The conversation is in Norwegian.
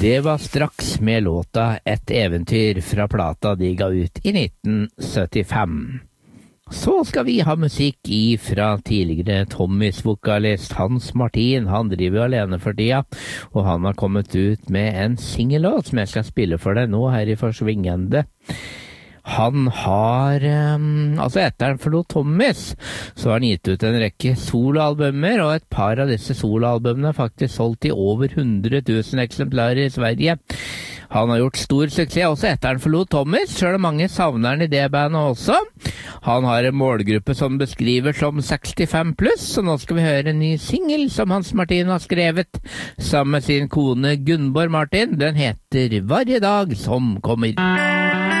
Det var straks med låta Et eventyr fra plata de ga ut i 1975. Så skal vi ha musikk fra tidligere Tommys-vokalist Hans Martin. Han driver jo alene for tida, og han har kommet ut med en singellåt som jeg skal spille for deg nå her i Forsvingende. Han har, etter han forlot Tommys, så har han gitt ut en rekke soloalbumer, og et par av disse soloalbumene er faktisk solgt i over 100 000 eksemplarer i Sverige. Han har gjort stor suksess også etter han forlot Tommys, selv om mange savner han i det bandet også. Han har en målgruppe som beskriver som 65 pluss, så nå skal vi høre en ny singel som Hans Martin har skrevet sammen med sin kone Gunborg Martin. Den heter Hver dag som kommer.